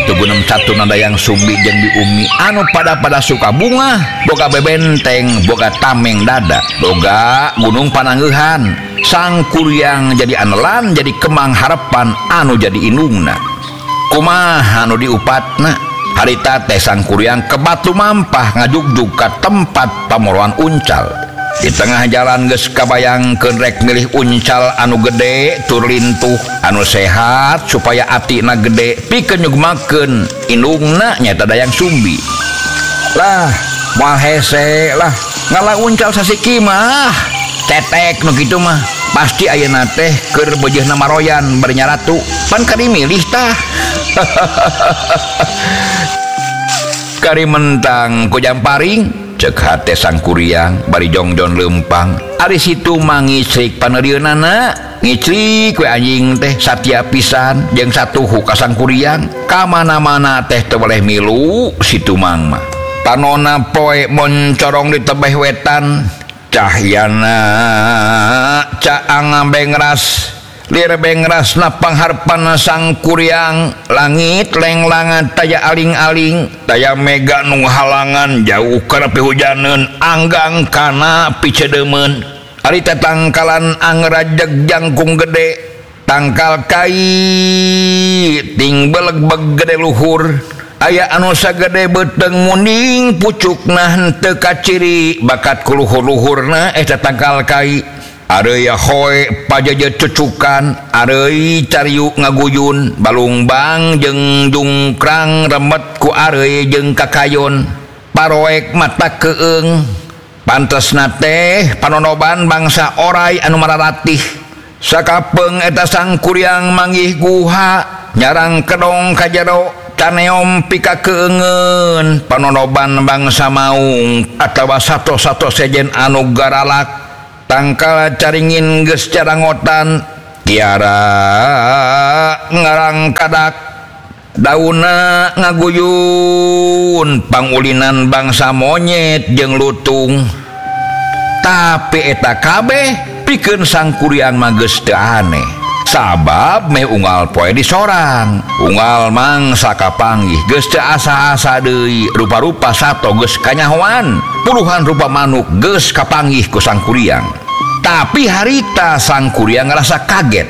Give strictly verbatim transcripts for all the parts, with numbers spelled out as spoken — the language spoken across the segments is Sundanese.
tugunem satu nada yang sumbi jeung diumi anu pada-pada suka bunga boga bebenteng boga tameng dada boga gunung panangeuhan sang kuryang jadi anelan jadi kemang harapan anu jadi indungna kumaha anu diupatna harita teh sang kuryang ke batu mampah ngajugjug ka tempat pamoroan uncal di tengah jalan geus kabayangkeun rek milih uncal anu gede tur lintuh anu sehat supaya atina gede pikeun nyugmakeun indungna nyaeta dayang sumbi lah moal hese lah ngalah uncal sasiki mah cetek nu kitu mah pasti ayeuna teh keur beujeuhna maroyan bari nyaratu pan kadi milih tah kari mentang ku jamparing cek hate sang kuryang bari jongjon lempang ari situ mangicrik paneurieunana ngicrik we anjing teh satia pisan jeung satuhu ka sang kuryang ka mana-mana teh teu boleh milu situ mang mah panonna poe mun corong di tebeh wetan cahyana caang bengras lir bengrasna pangharpan sang kuryang langit lenglangan taya aling-aling taya mega nu halangan jauh kana pihujaneun anggang kana picedeumeun ari teh tangkalan angrajeg jangkung gede tangkal kai ting beleg-beg gede luhur aya anu sagede beuteng muning pucukna henteu kaciri bakat ku luhur-luhurna eta tangkal kai areuy hoe pajajet cucukan areuy cariuk ngaguyun balungbang jeung jungkrang remet ku areuy jeung kakayon paroek mata keung pantesna teh panonoban bangsa oray anu mararatih sakapeung eta sang kuryang manggih guha nyarang kedong ka jero caneom pikakeungeun panonoban bangsa maung atawa sato-sato sejen anu garalak tangkal caringin geus carangotan tiara ngarang kadak dauna ngaguyun pangulinan bangsa monyet jeung lutung tapi eta kabeh pikeun sang kuryang mah geus teu aneh sabab meh unggal poe di sorang unggal mangsa kapanggih geus teu asa-asa deui rupa-rupa sato geus kanyahoan puluhan rupa manuk geus kapanggih ku sang kuryang tapi harita sang kuryang ngerasa kaget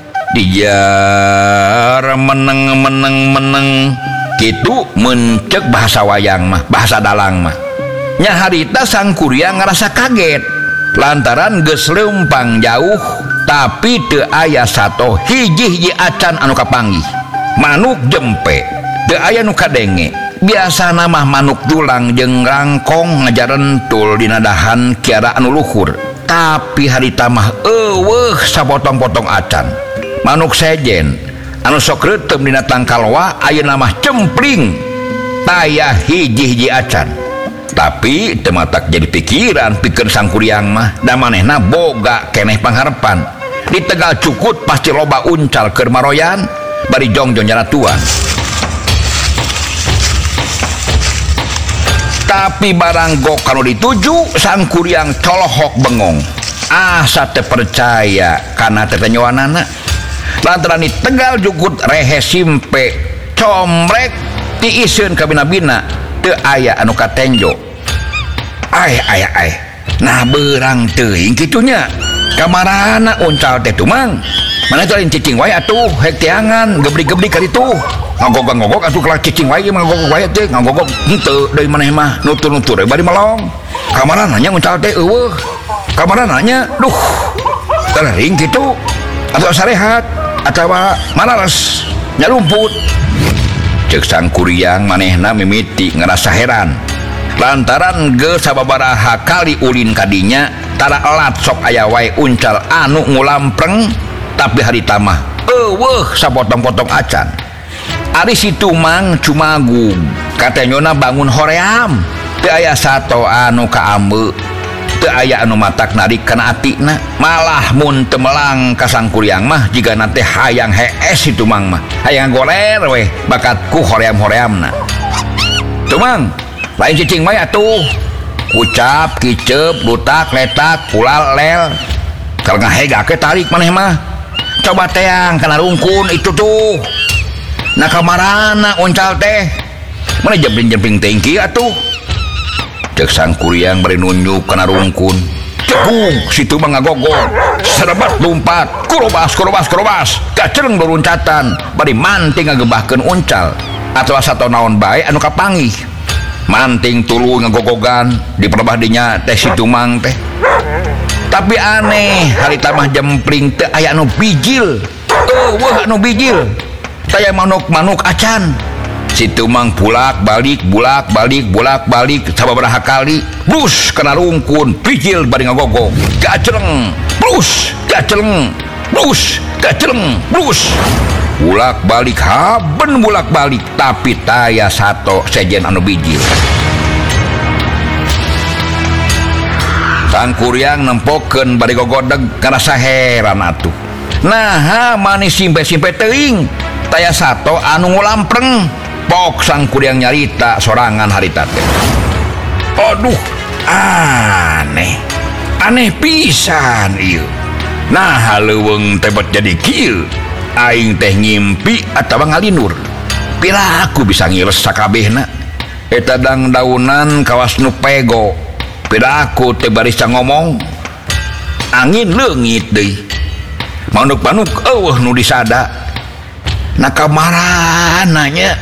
dijar meneng-meneng-meneng kitu mencek bahasa wayang mah bahasa dalang mah nya harita sang kuryang ngerasa kaget lantaran geus leumpang jauh tapi teu aya sato hiji-hiji acan anu kapanggih manuk jempe teu aya nu kadenge biasana mah manuk dulang jeung rangkong ngajarentul dina dahan kiara anu luhur tapi harita mah eueuh sapotong-potong acan manuk sejen anu sok reuteum dina tangkalwa ayeuna mah cempling taya hiji-hiji acan tapi teu matak jadi pikiran pikeun sang kuryang mah da manehna boga keneh pangharepan di Tegal Cukut pasti loba uncal keur maroyan bari jongjon nyaratuan tapi barang gok kanu dituju sang kuryang colohok bengong asa teu percaya kana tetenyoanana lantaran di Tegal Cukut rehe simpe comrek tiiseun ka bina-bina teu aya anu katenjo ay ay ay nah beurang teuing kitunya kamarana uncal teh tumang mana teh cicing wae atuh hek tiangan gebli-gebli ka ditu ngogog-ngogog atuh kelak cicing wae ngogog wae teh ngogog henteu deui maneh mah nutur-nutur bari melong kamarana nya uncal teh eueuh kamarana nya duh teuing kitu atuh sarehat atawa males nyarumput cek sang kuryang manehna mimiti ngerasa heran lantaran geus sababaraha kali ulin kadinya tara elat sok aya wae uncal anu ngulampreng tapi harita mah eueuh sapotong-potong acan ari situ mang cumagug katanyona bangun hoream teu aya sato anu kaambe teu aya anu matak narik kana atina malah mun teu melang ka sang kuryang mah jigana teh hayang hees situ mang mah hayang goler we bakatku hoream-horeamna teu mang lain cicing wae atuh ucap kicep butak letak ulal lel kalau ngahega ke tarik maneh mah coba teang kana rungkun itu tuh Nah kamarana uncal teh mana jemping-jemping tengki atuh cek sang kuryang beri nunjuk kana rungkun cekung situ mah ngagogol serebat lumpat kurobas kurobas kurobas kacereng beruncatan bari manting ngagebahkeun uncal atau satu naon bae anu kapanggih manting tuluy ngagogogan di perbah dinya teh situ mang teh tapi aneh harita mah jempling teu aya anu bijil eueuh anu bijil taya manuk-manuk acan situ mang bulak balik bulak balik bulak balik sababaraha kali blus kena rungkun bijil bari ngagogog gaceleng blus gaceleng blus gaceleng blus bulak balik haben bulak balik tapi taya sato sejen anu bijil. Sang kuryang nempokeun bari gogodeg kana saheran atuh nah manis simpe-simpe teuing taya sato anu ngulampreng pok sang kuryang nyarita sorangan harita teh aduh aneh aneh pisan ieu nah haleuweung teh bet jadi kieu aing teh ngimpi atawa ngalinur piraku bisa ngiles sakabehna eta dangdaunan kawas nu pego piraku teh barisa ngomong angin leungit deui manuk-manuk eueuh nu disada nah kamarana nya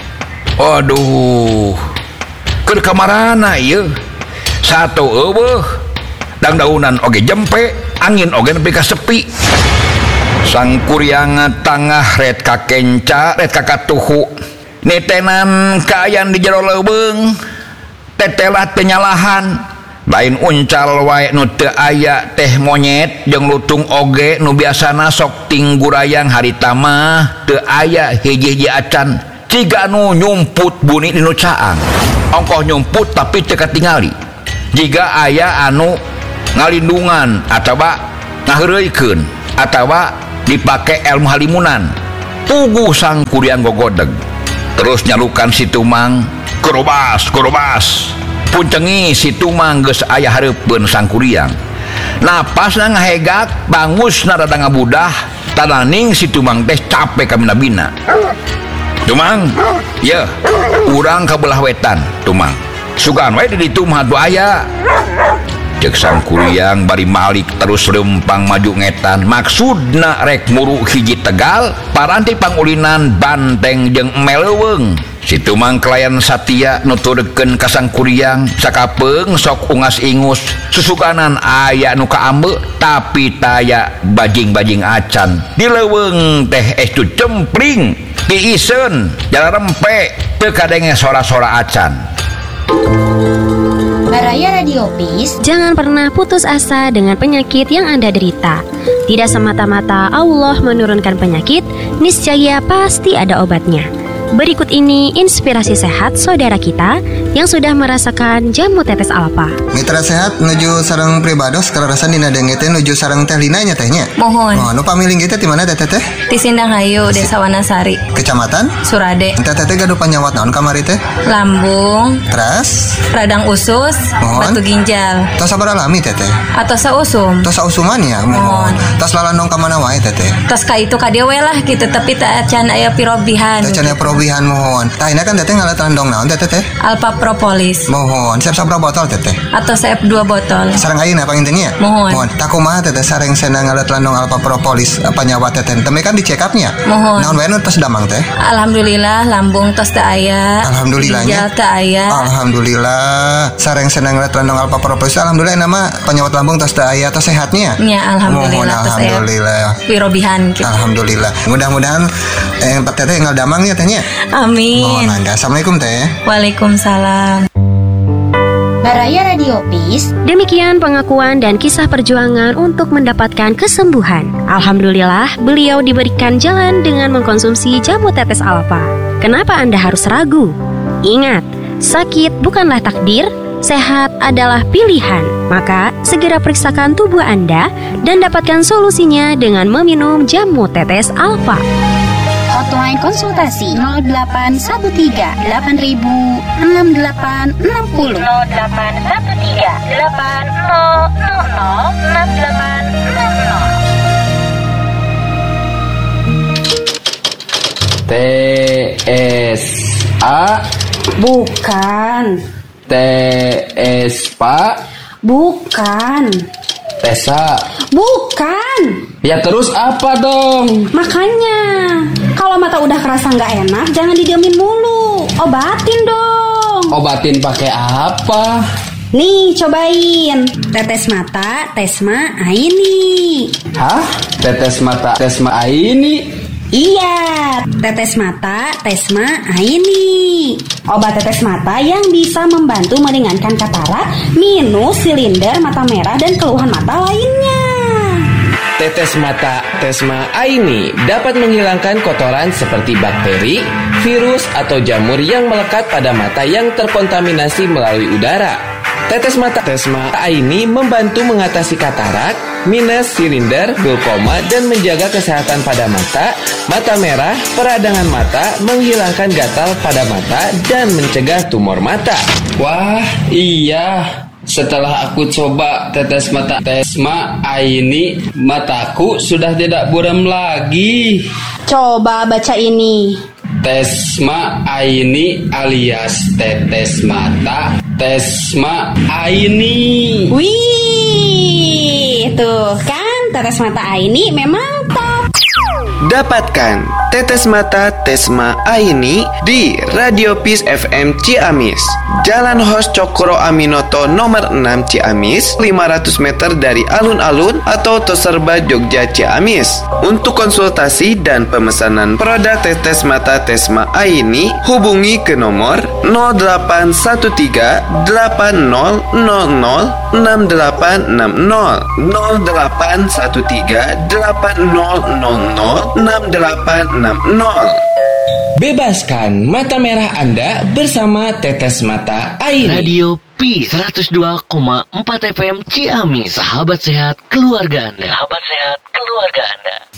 aduh keur kamarana ieu satu eueuh dangdaunan oge jempe angin oge nepi ka sepi sang kuryang tangah red ka kenca red ka katuhu netenan kaayan di jero leubeung tetelat penyalahan lain uncal wae nu teu aya teh monyet jeung lutung oge nu biasana sok tinggurayang harita mah teu aya hiji-hiji acan ciga nu nyumput buni dinu caang ongkoh nyumput tapi teu katingali jiga aya anu ngalindungan atawa ngaheureuikeun atawa dipake ilmu halimunan puguh sang kuryang gogodeg terus nyalukan situ mang korobas korobas puncengi situ mang geus aya hareupeun sang kuryang napasna ngahegak bangusna rada ngabudah tananing situ mang teh capek kamina-bina tumang ya urang ka belah wetan tumang sugan wae di ditu mah aya cek sang kuryang bari malik terus rempang maju ngetan maksudna rek muru hiji tegal paranti pangulinan banteng jeung meleuweung situ mang klien satia nuturkeun ka sang kuryang sakapeung sok ungas ingus susukanan aya nu kaambe tapi taya bajing-bajing acan di leuweung teh estu cempling tiiseun jala rempe teu kadenge sora-sora acan. Baraya Radio Peace. Jangan pernah putus asa dengan penyakit yang Anda derita. Tidak semata-mata Allah menurunkan penyakit, niscaya pasti ada obatnya. Berikut ini inspirasi sehat saudara kita yang sudah merasakan jamu tetes alfa. Mitra sehat nuju sareng pribados kararasan dina denge teh nuju sareng teh linanya tehnya. Mohon. Oh, nu pamiling kita di mana teh teh? Di Sindanghayu, Desa Wanasari. Kecamatan? Surade. Teh teh gaduh panyawat naon kamari teh? Lambung. Terus? Radang usus. Mohon. Batu ginjal. Tos sabar alami teh teh. Atau sausum. Tos sausuman ya. Mohon. Tos lalandong ka mana wae teh teh. Tos ka itu ka dieu we lah kitu tapi teu can aya pirobihan. Teh can aya pirobihan mohon. Tah ini kan teteh ngalat landong naon teh teh? Alpha Propolis. Mohon. Siap sabra botol teteh? Atau siap dua botol. Sareng ayeuna pangintennya? Mohon. Mohon. Tah kumaha teteh sareng sena ngalat landong Alpha Propolis apa nyawa teteh? Teme kan di check up-nya. Mohon. Naon wae nu tos damang teh? Alhamdulillah lambung tos teu aya. Alhamdulillahnya. Ginjal teu aya. Alhamdulillah. Sareng sena ngalat landong Alpha Propolis. Alhamdulillah nama penyawat lambung tos teu aya tos sehatnya. Ya alhamdulillah Mohon, tos aya. alhamdulillah. Pirobihan gitu. Alhamdulillah. Mudah-mudahan eh teteh tinggal damangnya tehnya. Amin. Mohon mangga. Assalamualaikum teh. Waalaikumsalam. Baraya Radio Peace. Demikian pengakuan dan kisah perjuangan untuk mendapatkan kesembuhan. Alhamdulillah, beliau diberikan jalan dengan mengkonsumsi jamu tetes alfa. Kenapa Anda harus ragu? Ingat, sakit bukanlah takdir, sehat adalah pilihan. Maka, segera periksakan tubuh Anda dan dapatkan solusinya dengan meminum jamu tetes alfa. Hotline konsultasi nol delapan satu tiga delapan ribu enam delapan enam nol nol delapan satu tiga delapan nol nol nol enam delapan enam nol. T S A. Bukan. T S P A. Bukan. Tesa. Bukan. Ya terus apa dong? Makanya, kalau mata udah kerasa nggak enak, jangan didiemin mulu. Obatin dong. Obatin pakai apa? Nih, cobain. Tetes mata, Tesma Aini. Hah? Tetes mata, Tesma Aini? Iya, tetes mata, Tesma Aini. Obat tetes mata yang bisa membantu meringankan katarak, minus silinder mata merah dan keluhan mata lainnya. Tetes mata Tesma Aini dapat menghilangkan kotoran seperti bakteri, virus, atau jamur yang melekat pada mata yang terkontaminasi melalui udara. Tetes mata Tesma Aini membantu mengatasi katarak, minus silinder, glaukoma, dan menjaga kesehatan pada mata, mata merah, peradangan mata, menghilangkan gatal pada mata, dan mencegah tumor mata. Wah, iya. Setelah aku coba tetes mata Tesma Aini, mataku sudah tidak buram lagi. Coba baca ini. Tesma Aini alias tetes mata Tesma Aini. Wih, tuh kan tetes mata Aini memang top. Dapatkan tetes mata Tesma Aini di Radio Peace F M Ciamis, Jalan Hos Cokro Aminoto nomor enam Ciamis, lima ratus meter dari alun-alun atau Toserba Jogja Ciamis. Untuk konsultasi dan pemesanan produk tetes mata Tesma Aini, hubungi ke nomor nol delapan satu tiga delapan nol nol nol enam delapan enam nol nol delapan satu tiga delapan nol nol nol enam delapan enam nol. Bebaskan mata merah Anda bersama Tetes Mata Aini. Radio P seratus dua koma empat F M Ciamis, sahabat sehat keluarga Anda. Sahabat sehat keluarga Anda.